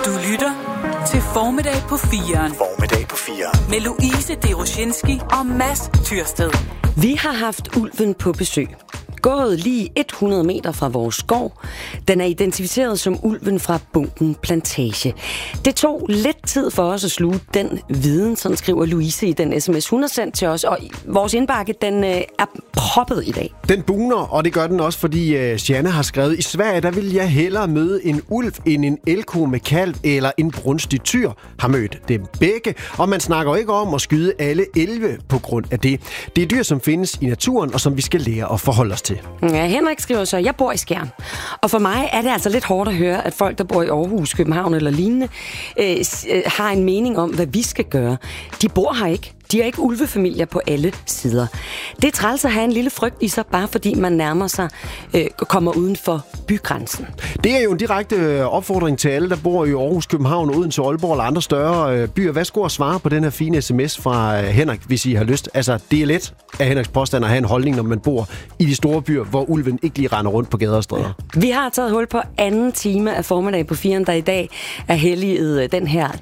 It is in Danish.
Du lytter til Formiddag på 4'eren. Formiddag på 4'eren. Med Louise Deroshinski og Mads Tyrsted. Vi har haft ulven på besøg. Gået lige 100 meter fra vores skov. Den er identificeret som ulven fra Bunken Plantage. Det tog lidt tid for os at sluge den viden, sådan skriver Louise i den sms, hun har sendt til os. Og vores indbakke, den er proppet i dag. Den buner, og det gør den også, fordi Janne har skrevet, i Sverige, der vil jeg hellere møde en ulv end en elko med kalv eller en brunstig tyr. Har mødt dem begge, og man snakker ikke om at skyde alle 11 på grund af det. Det er dyr, som findes i naturen, og som vi skal lære at forholde os til. Ja, Henrik skriver så, jeg bor i Skjern. Og for mig er det altså lidt hårdt at høre, at folk, der bor i Aarhus, København eller lignende, har en mening om, hvad vi skal gøre. De bor her ikke. De er ikke ulvefamilier på alle sider. Det er træls at have en lille frygt i sig, bare fordi man nærmer sig, kommer uden for bygrænsen. Det er jo en direkte opfordring til alle, der bor i Aarhus, København, Odense, Aalborg eller andre større byer. Værsgo at svare på den her fine sms fra Henrik, hvis I har lyst. Altså, det er let af Henriks påstand at have en holdning, når man bor i de store byer, hvor ulven ikke lige render rundt på gader og stræder. Vi har taget hul på anden time af Formiddag på 4'eren, der i dag er helliget den her